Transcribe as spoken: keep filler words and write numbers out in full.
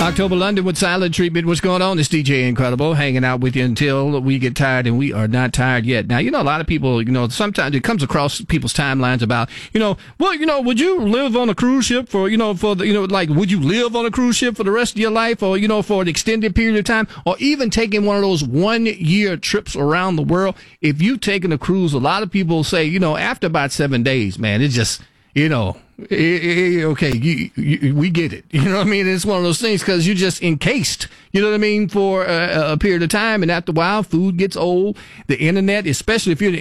October London with Silent Treatment. What's going on? It's D J Incredible, hanging out with you until we get tired, and we are not tired yet. Now, you know, a lot of people, you know, sometimes it comes across people's timelines about, you know, well, you know, would you live on a cruise ship for, you know, for the, you know, like, would you live on a cruise ship for the rest of your life, or, you know, for an extended period of time, or even taking one of those one-year trips around the world? If you've taken a cruise, a lot of people say, you know, after about seven days, man, it's just, you know, okay, you, you, we get it. You know what I mean? It's one of those things because you're just encased, you know what I mean, for a, a period of time. And after a while, food gets old. The internet, especially if you're